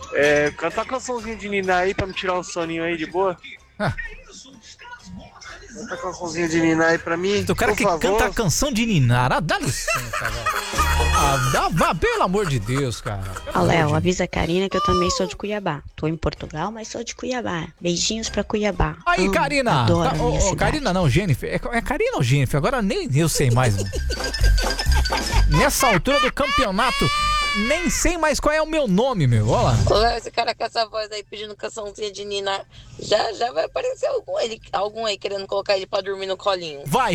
Canta a cançãozinha de Nina aí pra me tirar um soninho aí de boa. Canta a cançãozinha de Nina aí pra mim. O cara que favor. canta a canção de Ninar, dá licença, velho. Pelo amor de Deus, cara. Ó, Léo, avisa a Karina que eu também sou de Cuiabá. Tô em Portugal, mas sou de Cuiabá. Beijinhos pra Cuiabá. Aí, Karina. Adoro a minha cidade. Karina não, Jennifer. É Karina ou Jennifer? Agora nem eu sei mais, mano. Nessa altura do campeonato, nem sei mais qual é o meu nome, meu. Olha lá. Ô, Léo, esse cara com essa voz aí pedindo cançãozinha de Nina, já vai aparecer algum aí querendo colocar ele pra dormir no colinho. Vai.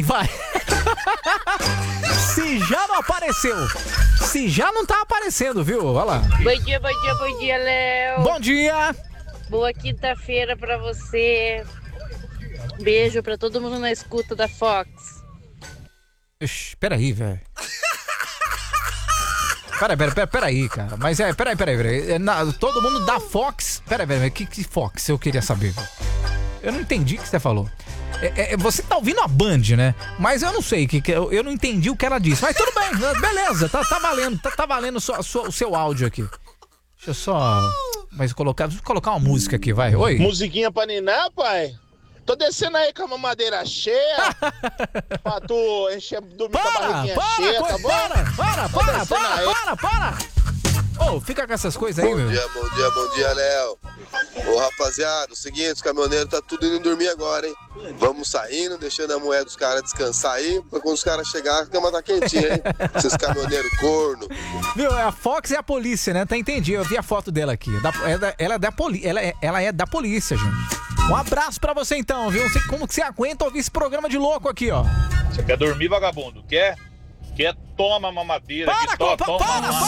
Se já não apareceu. Se já não tá aparecendo, viu? Olha lá. Bom dia, Léo. Bom dia. Boa quinta-feira pra você. Beijo pra todo mundo na escuta da Fox. Peraí, velho. Peraí, cara. Mas peraí. Todo mundo da Fox. Peraí. Que Fox? Eu queria saber. Eu não entendi o que você falou. Você tá ouvindo a Band, né? Mas eu não sei, eu não entendi o que ela disse. Mas tudo bem, beleza, tá valendo. Tá valendo o seu áudio aqui. Deixa eu só. Mas colocar uma música aqui, vai. Oi. Musiquinha pra ninar, pai? Tô descendo aí com a mamadeira cheia. Pra tu encher, dormir com a barriguinha cheia, tá bom? Para! Ô, fica com essas coisas aí, meu. Bom dia, Léo. Ô, rapaziada, o seguinte, os caminhoneiros tá tudo indo dormir agora, hein? Vamos saindo, deixando a mulher dos caras descansar aí, pra quando os caras chegarem, a cama tá quentinha, hein? Esses caminhoneiros corno. Viu, a Fox é a polícia, né? Tá entendido, eu vi a foto dela aqui. Ela é da polícia, gente. Um abraço pra você então, viu? Não sei como que você aguenta ouvir esse programa de louco aqui, ó. Você quer dormir, vagabundo? Quer? Toma mamadeira. Para, toma.